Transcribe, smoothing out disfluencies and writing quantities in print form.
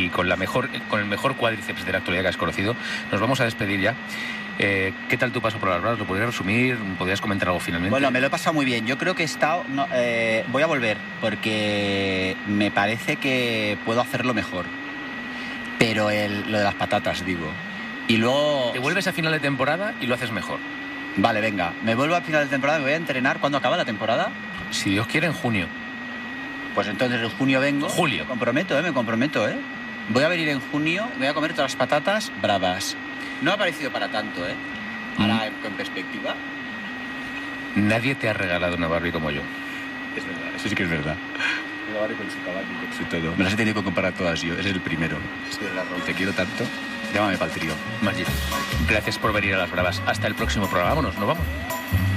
con el mejor cuádriceps de la actualidad que has conocido. Nos vamos a despedir ya. ¿Qué tal tu paso por las Bravas? ¿Lo podrías resumir? ¿Podrías comentar algo finalmente? Bueno, me lo he pasado muy bien. Yo creo que he estado... voy a volver porque me parece que puedo hacerlo mejor. Pero lo de las patatas, digo. Y luego... Te vuelves a final de temporada y lo haces mejor. Vale, venga. Me vuelvo a final de temporada, me voy a entrenar. ¿Cuándo acaba la temporada? Si Dios quiere, en junio. Pues entonces en junio vengo. Julio. Me comprometo. Voy a venir en junio, voy a comer todas las patatas bravas. No ha parecido para tanto, Ahora, en perspectiva. Nadie te ha regalado una Barbie como yo. Es verdad, eso sí que es verdad. Una Barbie con su caballo y con su todo. Me las he tenido que comparar todas yo, eres el primero. Y te quiero tanto. Llámame para el trío. Maggi, gracias por venir a las Bravas. Hasta el próximo programa. Vámonos, ¿no vamos?